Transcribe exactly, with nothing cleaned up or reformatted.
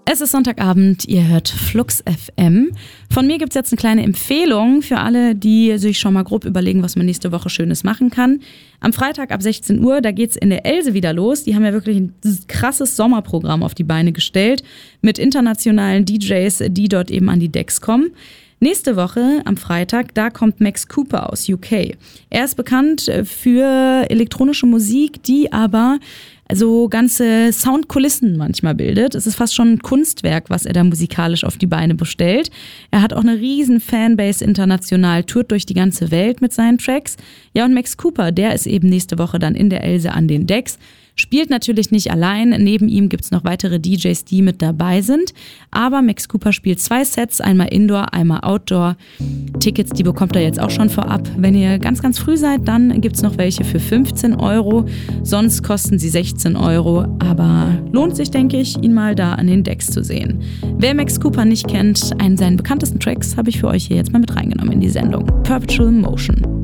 Es ist Sonntagabend, ihr hört Flux F M. Von mir gibt es jetzt eine kleine Empfehlung für alle, die sich schon mal grob überlegen, was man nächste Woche Schönes machen kann. Am Freitag ab sechzehn Uhr, da geht's in der Else wieder los. Die haben ja wirklich ein krasses Sommerprogramm auf die Beine gestellt mit internationalen D Js, die dort eben an die Decks kommen. Nächste Woche, am Freitag, da kommt Max Cooper aus U K. Er ist bekannt für elektronische Musik, die aber so ganze Soundkulissen manchmal bildet. Es ist fast schon ein Kunstwerk, was er da musikalisch auf die Beine bestellt. Er hat auch eine riesen Fanbase international, tourt durch die ganze Welt mit seinen Tracks. Ja, und Max Cooper, der ist eben nächste Woche dann in der Else an den Decks. Spielt natürlich nicht allein, neben ihm gibt's noch weitere D Js, die mit dabei sind. Aber Max Cooper spielt zwei Sets, einmal Indoor, einmal Outdoor. Tickets, die bekommt ihr jetzt auch schon vorab. Wenn ihr ganz, ganz früh seid, dann gibt's noch welche für fünfzehn Euro. Sonst kosten sie sechzehn Euro. Aber lohnt sich, denke ich, ihn mal da an den Decks zu sehen. Wer Max Cooper nicht kennt, einen seiner bekanntesten Tracks habe ich für euch hier jetzt mal mit reingenommen in die Sendung. Perpetual Motion.